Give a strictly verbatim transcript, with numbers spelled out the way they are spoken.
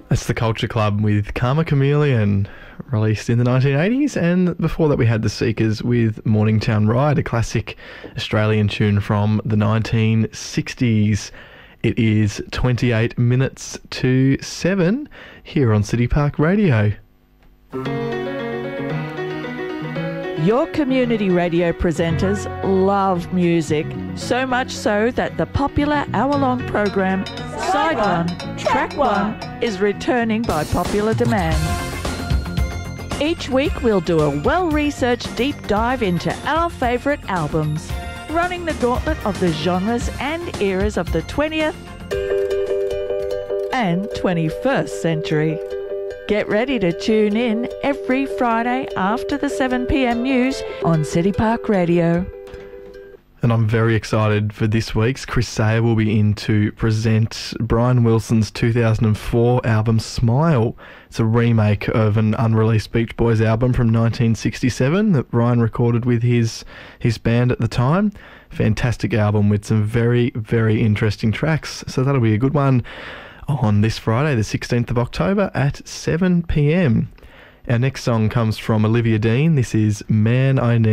That's the Culture Club with Karma Chameleon, released in the nineteen eighties, and before that we had the Seekers with Morningtown Ride, a classic Australian tune from the nineteen sixties. It is twenty-eight minutes to seven here on City Park Radio. Your community radio presenters love music, so much so that the popular hour-long program Side One, Track One is returning by popular demand. Each week we'll do a well-researched deep dive into our favourite albums, running the gauntlet of the genres and eras of the twentieth and twenty-first century. Get ready to tune in every Friday after the seven p.m. news on City Park Radio. And I'm very excited for this week's. Chris Sayer will be in to present Brian Wilson's two thousand four album Smile. It's a remake of an unreleased Beach Boys album from nineteen sixty-seven that Brian recorded with his his band at the time. Fantastic album with some very, very interesting tracks. So that'll be a good one on this Friday, the sixteenth of October at seven p.m. Our next song comes from Olivia Dean. This is Man I Need.